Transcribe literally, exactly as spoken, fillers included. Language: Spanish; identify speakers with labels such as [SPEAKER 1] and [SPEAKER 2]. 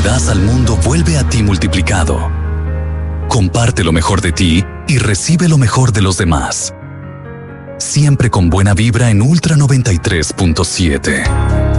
[SPEAKER 1] das al mundo vuelve a ti multiplicado. Comparte lo mejor de ti y recibe lo mejor de los demás. Siempre con buena vibra en Ultra noventa y tres punto siete.